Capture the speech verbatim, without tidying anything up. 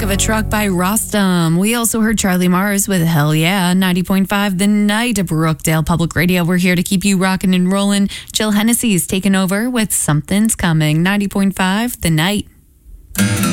of a Truck by Rostam. We also heard Charlie Mars with Hell Yeah. ninety point five The Night of Brookdale Public Radio. We're here to keep you rocking and rolling. Jill Hennessy's taking over with Something's Coming. ninety point five The Night.